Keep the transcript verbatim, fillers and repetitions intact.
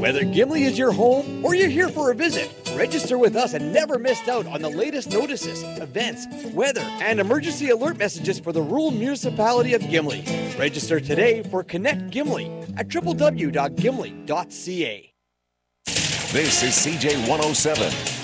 Whether Gimli is your home or you're here for a visit, register with us and never miss out on the latest notices, events, weather, and emergency alert messages for the rural municipality of Gimli. Register today for Connect Gimli at w w w dot gimli dot c a. This is C J one oh seven,